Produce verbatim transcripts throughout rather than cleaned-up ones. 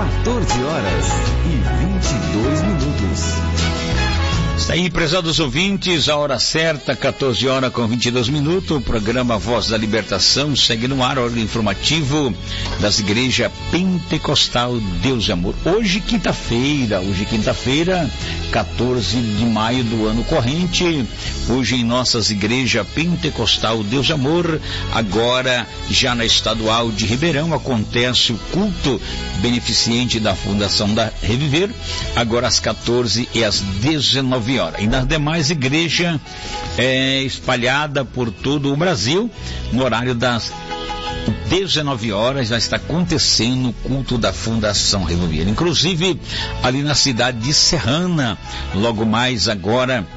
quatorze horas e vinte e dois minutos. Está aí, prezados ouvintes, a hora certa, quatorze horas com vinte e dois minutos. O programa Voz da Libertação segue no ar, ordem informativo das igrejas Pentecostal Deus e Amor. Hoje, quinta-feira, hoje, quinta-feira, quatorze de maio do ano corrente. Hoje, em nossas igrejas Pentecostal Deus e Amor, agora já na estadual de Ribeirão, acontece o culto beneficente da Fundação da Reviver, agora às quatorze e às dezenove horas. E nas demais igrejas é, espalhada por todo o Brasil, no horário das dezenove horas já está acontecendo o culto da Fundação Reviver. Inclusive ali na cidade de Serrana, logo mais agora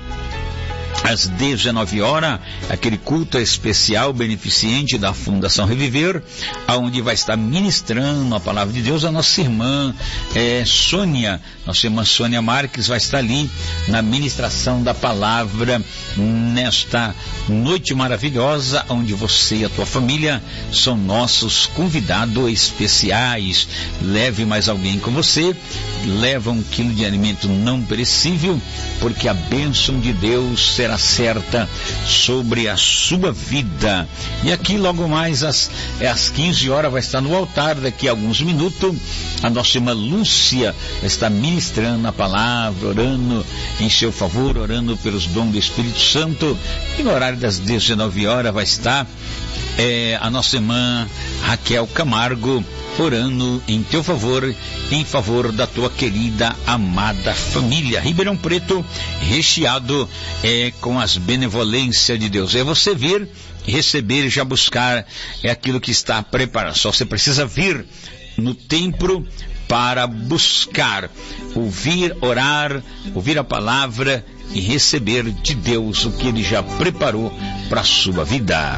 às dezenove horas, aquele culto especial beneficente da Fundação Reviver, aonde vai estar ministrando a palavra de Deus a nossa irmã é, Sônia, nossa irmã Sônia Marques vai estar ali na ministração da palavra nesta noite maravilhosa, onde você e a tua família são nossos convidados especiais. Leve mais alguém com você, leva um quilo de alimento não perecível, porque a bênção de Deus será certa sobre a sua vida. E aqui logo mais às, às quinze horas vai estar no altar, daqui a alguns minutos a nossa irmã Lúcia está ministrando a palavra, orando em seu favor, orando pelos dons do Espírito Santo. E no horário das dezenove horas vai estar é, a nossa irmã Raquel Camargo orando em teu favor, em favor da tua querida, amada família. Ribeirão Preto, recheado é, com as benevolências de Deus. É você vir, receber e já buscar é aquilo que está preparado. Só você precisa vir no templo para buscar, ouvir, orar, ouvir a palavra e receber de Deus o que Ele já preparou para a sua vida.